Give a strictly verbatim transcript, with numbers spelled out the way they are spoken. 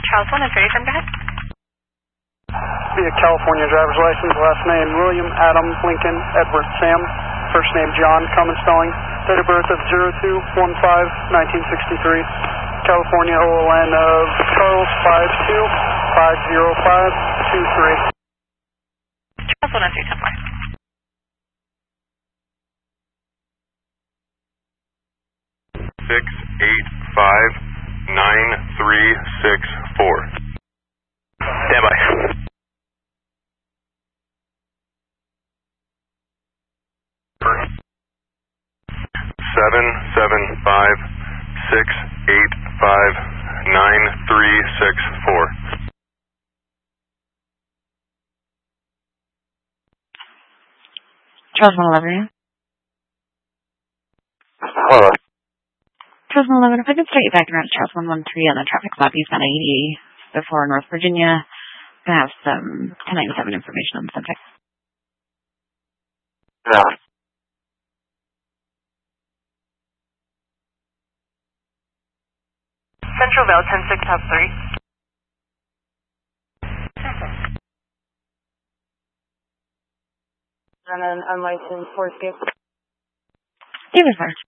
Charles one, is ready from ahead. Via California driver's license, last name William Adam Lincoln Edward Sam, first name John, common spelling, date of birth of zero two one five nineteen sixty-three, California O L N of Charles five two five zero five two three. Charles one, three ten four. Six eight five nine three six four. Stand by. Seven seven five six eight five nine three six four. Charles one eleven. Hello. Charles one eleven, if I could start you back around Charles one one three on the traffic stop east on eighty before North Virginia. I have some ten ninety-seven information on the subject. Yeah. Central Vale, ten six top three. On an unlicensed Ford Escape. David first.